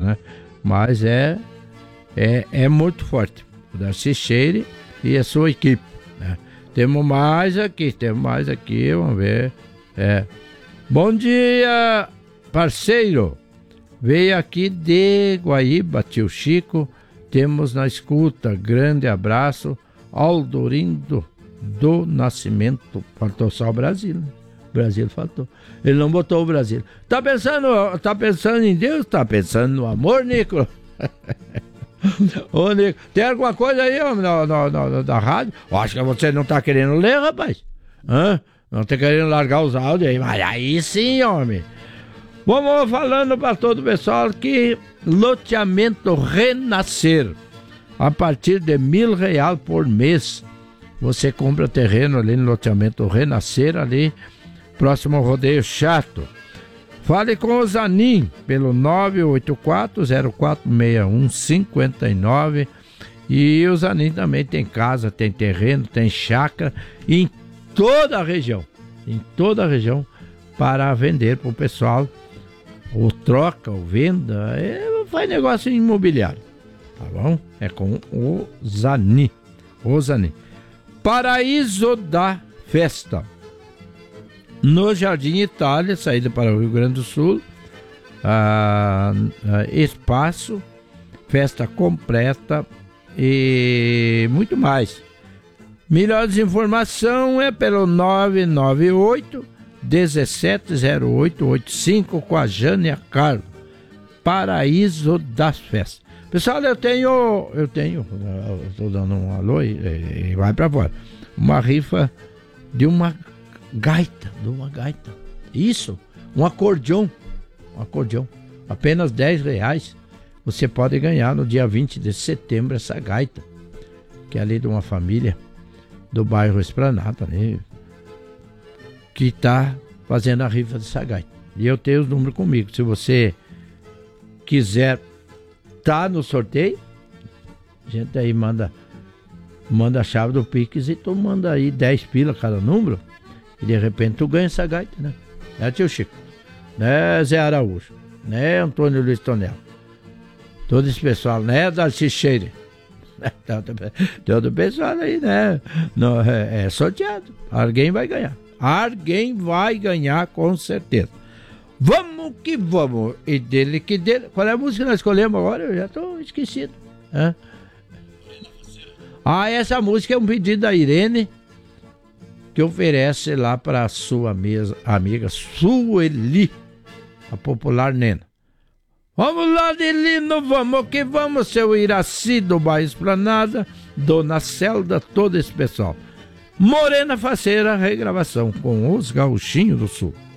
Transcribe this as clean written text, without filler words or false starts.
né? Mas é muito forte. O Darcy Cheire e a sua equipe, né? Temos mais aqui, vamos ver. Bom dia, parceiro. Veio aqui de Guaíba, tio Chico. Temos na escuta. Grande abraço. Aldorindo do Nascimento. Faltou só o Brasil, né? O Brasil faltou. Ele não botou o Brasil. Tá pensando em Deus? Tá pensando no amor, Nico? Ô, Nico, tem alguma coisa aí da rádio? Acho que você não tá querendo ler, rapaz. Não tá querendo largar os áudios aí. Mas aí sim, homem. Vamos falando para todo o pessoal que loteamento Renascer. A partir de R$1.000 por mês. Você compra terreno ali no loteamento Renascer, ali próximo ao Rodeio Chato. Fale com o Zanin pelo 984-0461-59. E o Zanin também tem casa, tem terreno, tem chácara em toda a região. Em toda a região para vender para o pessoal. Ou troca, ou venda, faz negócio imobiliário. Tá bom? É com o Zanin. O Zanin. Paraíso da Festa. No Jardim Itália, saída para o Rio Grande do Sul. Espaço, festa completa e muito mais. Melhores informação é pelo 998-170885 com a Jânia Carlos. Paraíso das Festas. Pessoal, eu tenho, estou dando um alô e vai para fora. Uma rifa de uma gaita, Isso, um acordeão. Apenas R$10. Você pode ganhar no dia 20 de setembro essa gaita, que é ali de uma família do bairro Esplanada, né, que está fazendo a rifa dessa gaita. E eu tenho os números comigo. Se você quiser tá no sorteio, a gente aí manda a chave do Pix e tu manda aí 10 pila cada número e de repente tu ganha essa gaita, né? Né, tio Chico? Né, Zé Araújo? Né, Antônio Luiz Tonel? Todo esse pessoal, né, Darcy Cheire? Todo o pessoal aí, né? Não, é sorteado. Alguém vai ganhar. Com certeza. Vamos que vamos. E dele que dele. Qual é a música que nós escolhemos agora? Eu já estou esquecido. Essa música é um pedido da Irene, que oferece lá para a sua amiga Sueli, a popular Nena. Vamos lá, Delino, vamos que vamos, seu Iraci do bairro Esplanada, Dona Celda, todo esse pessoal. Morena Faceira, regravação com os Gauchinhos do Sul.